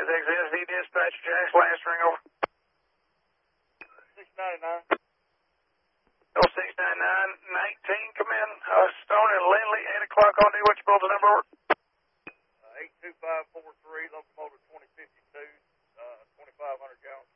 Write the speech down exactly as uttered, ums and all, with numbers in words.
Is X S D dispatcher Jack's last ring over? six ninety-nine. Oh, six nine nine nineteen, come in. Uh, Stone and Lindley, eight o'clock on D. What's your bulletin number over? Uh, eight two five four three, locomotive twenty fifty-two, uh, twenty-five hundred gallons.